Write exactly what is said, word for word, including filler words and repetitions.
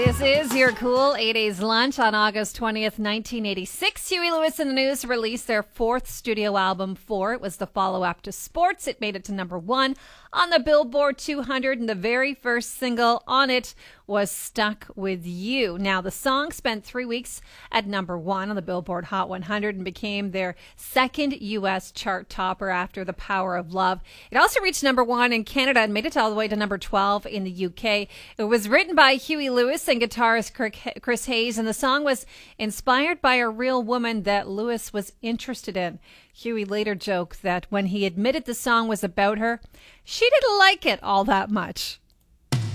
This is your cool eight A's lunch on August twentieth, nineteen eighty-six. Huey Lewis and the News released their fourth studio album, Four. It was the follow-up to Sports. It made it to number one on the Billboard two hundred, and the very first single on it was Stuck With You. Now, the song spent three weeks at number one on the Billboard Hot one hundred and became their second U S chart topper after The Power of Love. It also reached number one in Canada and made it all the way to number twelve in the U K. It was written by Huey Lewis and guitarist Chris Hayes, and the song was inspired by a real woman that Lewis was interested in. Huey later joked that when he admitted the song was about her, she didn't like it all that much.